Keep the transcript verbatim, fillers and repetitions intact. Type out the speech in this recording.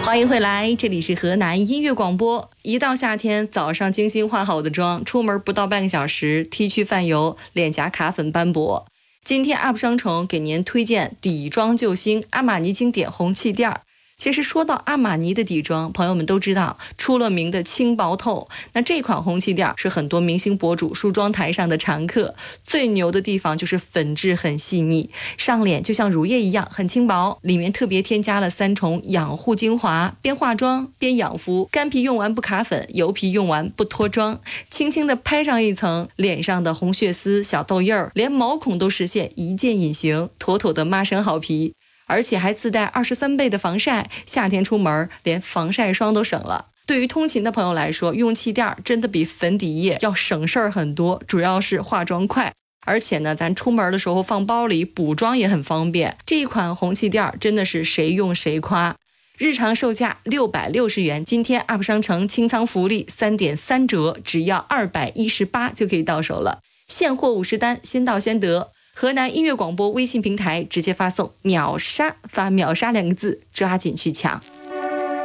欢迎回来，这里是河南音乐广播。一到夏天，早上精心化好的妆，出门不到半个小时，T 区泛油，脸颊卡粉斑驳。今天 U P 商城给您推荐底妆救星阿玛尼经典红气垫。其实说到阿玛尼的底妆，朋友们都知道出了名的轻薄透。那这款红气垫是很多明星博主梳妆台上的常客。最牛的地方就是粉质很细腻，上脸就像乳液一样很轻薄，里面特别添加了三重养护精华，边化妆边养肤，干皮用完不卡粉，油皮用完不脱妆，轻轻的拍上一层，脸上的红血丝、小痘印儿，连毛孔都实现一键隐形，妥妥的妈生好皮。而且还自带二十三倍的防晒，夏天出门连防晒霜都省了。对于通勤的朋友来说，用气垫真的比粉底液要省事儿很多，主要是化妆快。而且呢，咱出门的时候放包里补妆也很方便。这一款红气垫真的是谁用谁夸。日常售价六百六十元，今天 U P 商城清仓福利 三点三折，只要二百一十八就可以到手了。现货五十单，先到先得。河南音乐广播微信平台直接发送秒杀，发秒杀两个字，抓紧去抢。